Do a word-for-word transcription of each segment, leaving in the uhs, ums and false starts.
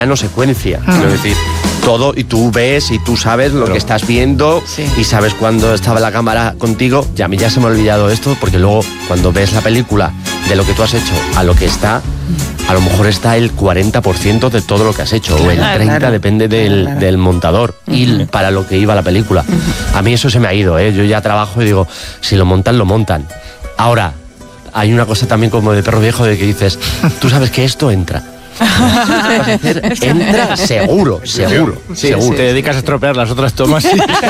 no secuencia, uh-huh. quiero decir, todo, y tú ves y tú sabes lo Pero, que estás viendo sí. y sabes cuando estaba la cámara contigo. Y a mí ya se me ha olvidado esto, porque luego cuando ves la película de lo que tú has hecho a lo que está, a lo mejor está el cuarenta por ciento de todo lo que has hecho, claro, o el treinta por ciento, claro, depende del, claro. del montador uh-huh. y para lo que iba la película. Uh-huh. A mí eso se me ha ido, ¿eh? Yo ya trabajo y digo, si lo montan, lo montan. Ahora, hay una cosa también como de perro viejo de que dices, tú sabes que esto entra. Entra seguro, seguro, sí, seguro. Sí, te dedicas a estropear las otras tomas.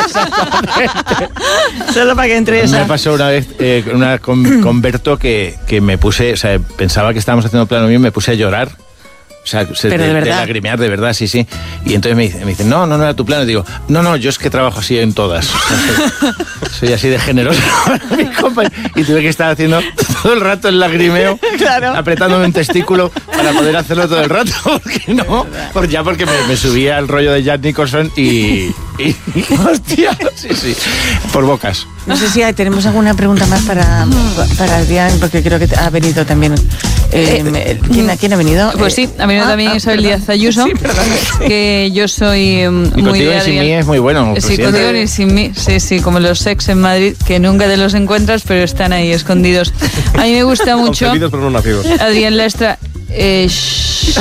Solo para que entre esa. Me pasó una vez eh, una con, con Berto que, que me puse, o sea, pensaba que estábamos haciendo plano mío y me puse a llorar. O sea, se, Pero de, de verdad. De lagrimear, de verdad, sí, sí. Y entonces me dicen, me dice, no, no, no era tu plano. Y digo, no, no, yo es que trabajo así en todas. O sea, soy, soy así de generoso. Y tuve que estar haciendo todo el rato el lagrimeo, claro. apretándome un testículo para poder hacerlo todo el rato. Porque no, por, ya porque me, me subía el rollo de Jack Nicholson y, y, y... Hostia, sí, sí. Por bocas. No sé si hay, tenemos alguna pregunta más para, para Adrián, porque creo que ha venido también... Eh, eh, ¿quién, ¿Quién ha venido? Pues sí, ha venido ah, también ah, Isabel perdón. Díaz Ayuso, sí, perdón, sí. que yo soy um, y muy de Adrián. Sin mí es muy bueno. Sí, contigo y sin mí, sí, sí, como los ex en Madrid, que nunca te los encuentras, pero están ahí escondidos. A mí me gusta mucho. Concebidos pero no nacidos. Adrián Lastra. Eh, sh-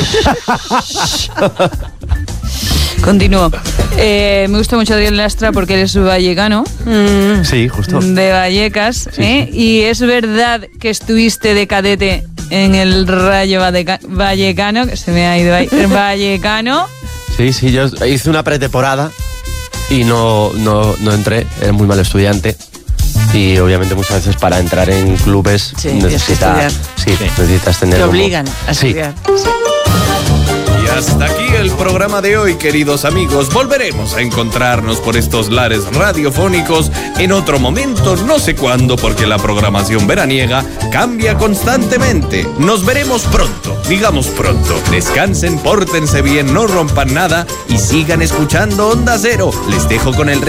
Continúo. Eh, me gusta mucho Adrián Lastra porque eres vallecano. Mm. Sí, justo. De Vallecas. Sí, ¿eh? Sí. Y es verdad que estuviste de cadete en el Rayo Vallecano, que se me ha ido ahí. Vallecano. Sí, sí, yo hice una pretemporada y no, no, no entré, era muy mal estudiante. Y obviamente muchas veces para entrar en clubes sí, necesitas, sí, sí. necesitas tener... Te obligan como, a estudiar. Sí. Sí. Hasta aquí el programa de hoy, queridos amigos. Volveremos a encontrarnos por estos lares radiofónicos en otro momento, no sé cuándo, porque la programación veraniega cambia constantemente. Nos veremos pronto, digamos pronto. Descansen, pórtense bien, no rompan nada y sigan escuchando Onda Cero. Les dejo con el